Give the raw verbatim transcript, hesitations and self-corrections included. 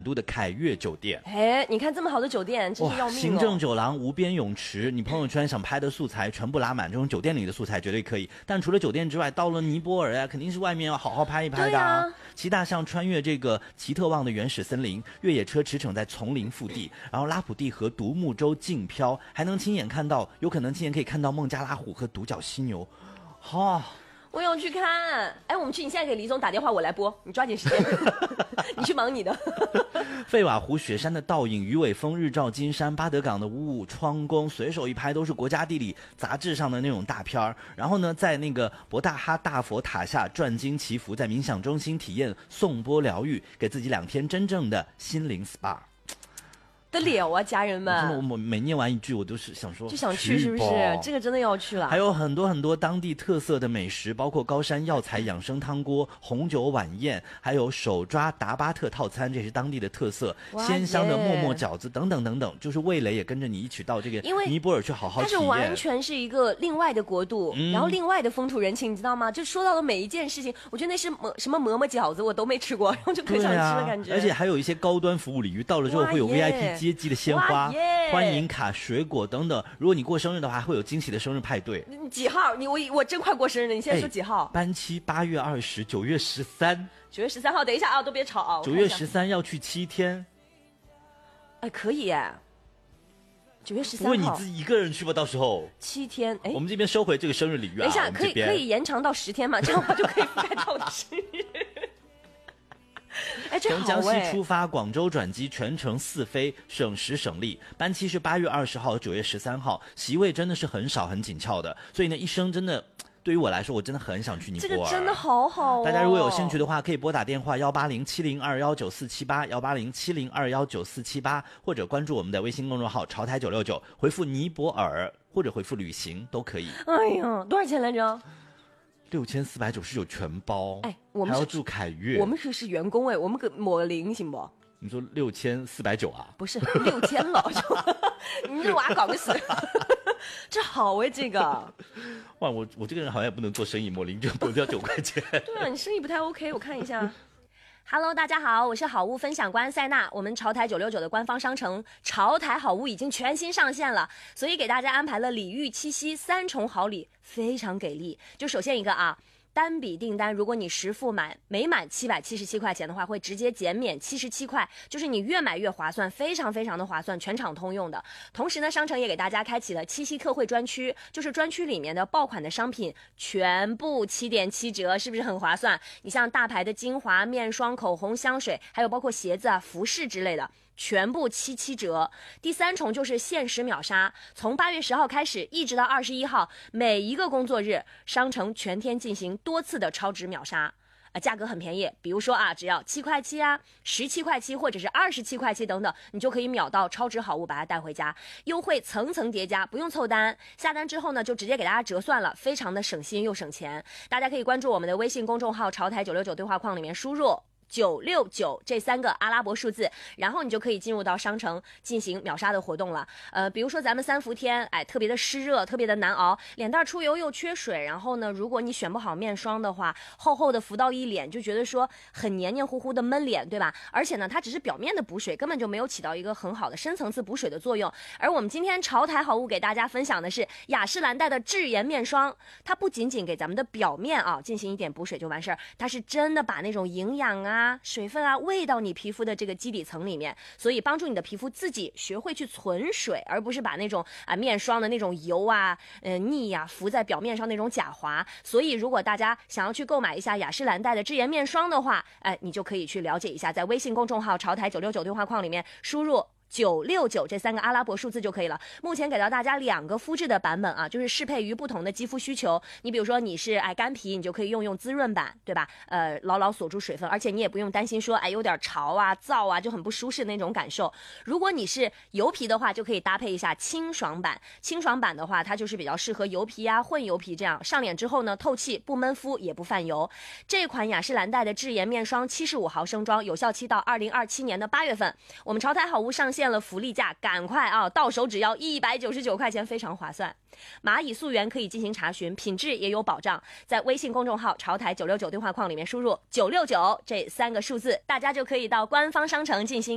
都的凯悦酒店。 哎，你看这么好的酒店，真是要命哦！ 行政酒廊、无边泳池，你朋友圈想拍的素材全部拉满，这种酒店里的素材绝对可以。但除了酒店之外，到了尼泊尔呀、啊，肯定是外面要好好拍一拍的啊。啊骑大象穿越这个奇特旺的原始森林，越野车驰骋在丛林腹地，然后拉普蒂河独木舟竞漂，还能亲眼看到，有可能亲眼可以看到孟加拉虎和独角犀牛。哈、哦， 我要去看。哎，我们去，你现在给李总打电话，我来播，你抓紧时间。你去忙你的。 费瓦湖雪山的倒影，鱼尾峰日照金山，巴德港的五五窗宫，随手一拍都是国家地理杂志上的那种大片儿。然后呢，在那个博大哈大佛塔下转经祈福，在冥想中心体验颂钵疗愈，给自己两天真正的心灵 S P A。 得了啊，家人们！ 真的，我每念完一句，我都是想说， 就想去，是不是？这个真的要去了。 还有很多很多当地特色的美食，包括高山药材养生汤锅、红酒晚宴，还有手抓达巴特套餐，这是当地的特色。鲜香的沫沫饺子等等等等，就是味蕾也跟着你一起到这个尼泊尔去好好体验。 它是完全是一个另外的国度，嗯、然后另外的风土人情，你知道吗？就说到了每一件事情，我觉得那是么什么馍馍饺子我都没吃过，然后就可想吃的感觉、 啊。而且还有一些高端服务礼遇，到了之后会有 V I P 接机的鲜花。欢迎卡、水果等等，如果你过生日的话，会有惊喜的生日派对。 几号？你我我真快过生日了，你现在说几号？ 哎、班期八月二十，九月十三。 九月十三号，等一下啊，都别吵啊！ 九月十三要去七天。 哎，可以耶。九月十三号。 不会你自己一个人去吧？到时候七天，哎， 我们这边收回这个生日礼遇啊。 等一下，可以可以延长到十天嘛？这样的话就可以覆盖到我的生日。哎，这好哎！ 从江西出发，广州转机，全程四飞，省时省力。班期是八月二十号、九月十三号，席位真的是很少、很紧俏的。所以呢，一生真的，对于我来说，我真的很想去尼泊尔。 这个真的好好哦！ 大家如果有兴趣的话，可以拨打电话幺八零七零二幺九四七八幺八零七零二幺九四七八，或者关注我们的微信公众号“潮台九六九”，回复尼泊尔或者回复旅行都可以。 哎呀，多少钱来着？ 六千四百九十九全包， 哎，我们还要住凯悦， 我们可是员工哎，我们给抹零行不？ 你说六千四百九啊？ 不是六千了，你这娃搞个死，这好哎，这个。 哇，我我这个人好像也不能做生意，抹零就抹掉九块钱。 对啊，你生意不太 OK， 我看一下。Hello， 大家好，我是好物分享官塞娜。我们潮台九六九的官方商城潮台好物已经全新上线了，所以给大家安排了礼遇七夕三重好礼，非常给力。就首先一个啊。单笔订单，如果你实付满每满七百七十七块钱的话，会直接减免七十七块，就是你越买越划算，非常非常的划算，全场通用的。同时呢，商城也给大家开启了七夕特惠专区，就是专区里面的爆款的商品全部七点七折，是不是很划算？你像大牌的精华、面霜、口红、香水，还有包括鞋子啊、服饰之类的。全部七七折。第三重就是限时秒杀，从八月十号开始一直到二十一号，每一个工作日商城全天进行多次的超值秒杀。呃，价格很便宜，比如说啊，只要七块七啊、十七块七或者是二十七块七等等，你就可以秒到超值好物，把它带回家。优惠层层叠加，不用凑单，下单之后呢，就直接给大家折算了，非常的省心又省钱。大家可以关注我们的微信公众号“潮台九六九”对话框里面输入九六九这三个阿拉伯数字，然后你就可以进入到商城进行秒杀的活动了。呃，比如说咱们三伏天，哎，特别的湿热，特别的难熬，脸蛋出油又缺水，然后呢，如果你选不好面霜的话，厚厚的浮到一脸，就觉得说很黏黏糊糊的闷脸，对吧？而且呢，它只是表面的补水，根本就没有起到一个很好的深层次补水的作用。而我们今天潮台好物给大家分享的是雅诗兰黛的智颜面霜，它不仅仅给咱们的表面啊进行一点补水就完事儿，它是真的把那种营养啊啊，水分啊，喂到你皮肤的这个基底层里面，所以帮助你的皮肤自己学会去存水，而不是把那种啊面霜的那种油啊、呃腻呀、啊、浮在表面上那种假滑。所以，如果大家想要去购买一下雅诗兰黛的智颜面霜的话，哎，你就可以去了解一下，在微信公众号“潮台九六九”对话框里面输入九六九这三个阿拉伯数字就可以了。目前给到大家两个肤质的版本啊，就是适配于不同的肌肤需求。你比如说你是哎干皮，你就可以用用滋润版，对吧？呃，牢牢锁住水分，而且你也不用担心说哎有点潮啊、燥啊，就很不舒适那种感受。如果你是油皮的话，就可以搭配一下清爽版。清爽版的话，它就是比较适合油皮啊、混油皮这样，上脸之后呢，透气不闷肤也不泛油。这款雅诗兰黛的智颜面霜七十五毫升装，有效期到二零二七年的八月份。我们潮台好物上线了福利价，赶快啊，到手只要一百九十九块钱，非常划算。蚂蚁溯源可以进行查询，品质也有保障。在微信公众号潮台九六九对话框里面输入九六九这三个数字，大家就可以到官方商城进行